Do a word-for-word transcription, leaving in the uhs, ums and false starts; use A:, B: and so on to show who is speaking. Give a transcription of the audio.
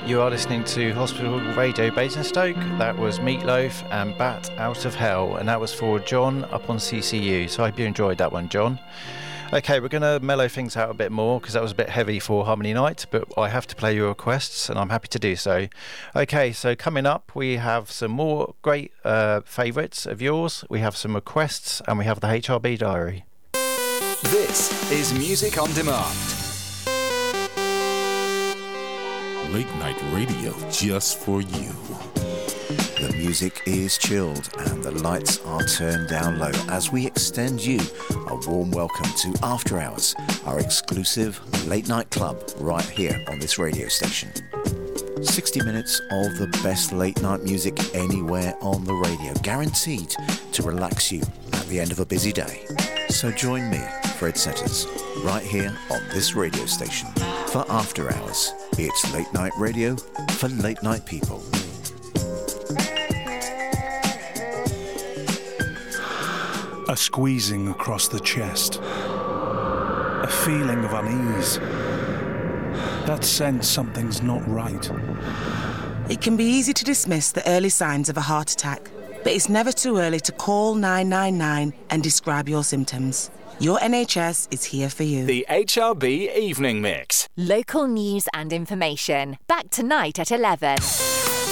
A: You are listening to Hospital Radio Basingstoke. That was Meatloaf and Bat Out of Hell, and that was for John up on C C U. So I hope you enjoyed that one, John. Okay, we're going to mellow things out a bit more because that was a bit heavy for Harmony Night, but I have to play your requests and I'm happy to do so. Okay, so coming up we have some more great uh, favourites of yours, we have some requests, and we have the H R B Diary.
B: This is Music on Demand.
C: Late night radio just for you.
D: The music is chilled and the lights are turned down low as we extend you a warm welcome to After Hours, our exclusive late night club right here on this radio station. sixty minutes of the best late night music anywhere on the radio, guaranteed to relax you at the end of a busy day. So join me, Fred Setters, right here on this radio station for After Hours. It's late night radio for late night people.
E: A squeezing across the chest. A feeling of unease. That sense something's not right.
F: It can be easy to dismiss the early signs of a heart attack, but it's never too early to call nine nine nine and describe your symptoms. Your N H S is here for you.
B: The H R B Evening Mix.
G: Local news and information. Back tonight at eleven.